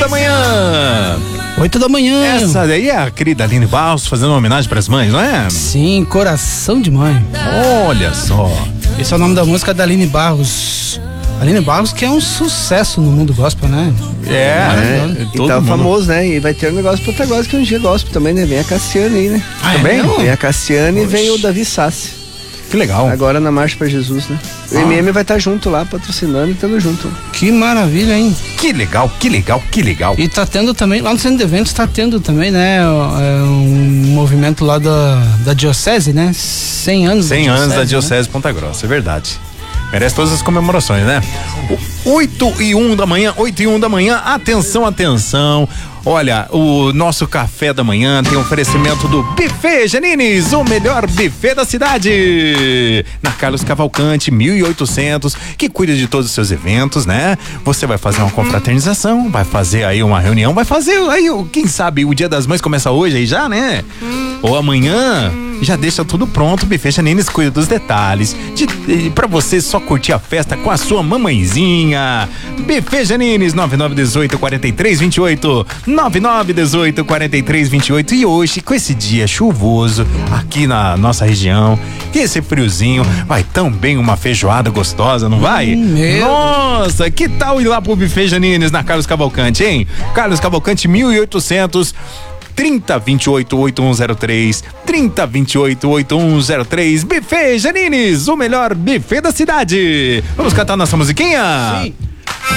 da manhã. 8 da manhã. Essa daí é a querida Aline Barros fazendo uma homenagem pras mães, não é? Sim, Coração de Mãe. Olha só. Esse é o nome da música da Aline Barros. Aline Barros, que é um sucesso no mundo gospel, né? E tá famoso, né? E vai ter um negócio protagonista que é um dia gospel também, né? Vem a Cassiane aí, né? Também? Vem a Cassiane e vem o Davi Sassi. Que legal. Agora na Marcha pra Jesus, né? O MM vai estar junto lá, patrocinando e estando junto. Que maravilha, hein? Que legal, que legal, que legal. E tá tendo também, lá no centro de eventos tá tendo também, né? Um movimento lá da Diocese, né? 100 anos 100 anos da Diocese Ponta Grossa, é verdade. Merece todas as comemorações, né? 8:01 da manhã, atenção, atenção. Olha, o nosso café da manhã tem oferecimento do Buffet Janines, o melhor buffet da cidade. Na Carlos Cavalcante, 1800, que cuida de todos os seus eventos, né? Você vai fazer uma confraternização, vai fazer aí uma reunião, vai fazer aí, quem sabe, o Dia das Mães começa hoje aí já, né? Ou amanhã, já deixa tudo pronto. O Buffet Janines cuida dos detalhes, pra você só curtir a festa com a sua mamãezinha. Buffet Janines, 9918-4328. 9918-4328. E hoje, com esse dia chuvoso aqui na nossa região, e esse friozinho, vai tão bem uma feijoada gostosa, não vai? Nossa, que tal ir lá pro Buffet Janines na Carlos Cavalcante, hein? Carlos Cavalcante, 1800 3028-8103, 3028-8103. Buffet Janines, o melhor buffet da cidade. Vamos cantar nossa musiquinha? Sim.